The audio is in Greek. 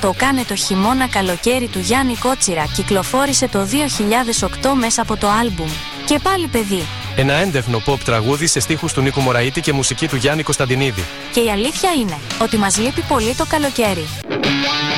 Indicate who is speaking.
Speaker 1: Το κάνε το χειμώνα καλοκαίρι του Γιάννη Κότσιρα κυκλοφόρησε το 2008 μέσα από το άλμπουμ «Και πάλι παιδί».
Speaker 2: Ένα έντεχνο pop τραγούδι σε στίχους του Νίκου Μωραήτη και μουσική του Γιάννη Κωνσταντινίδη.
Speaker 1: Και η αλήθεια είναι ότι μας λείπει πολύ το καλοκαίρι.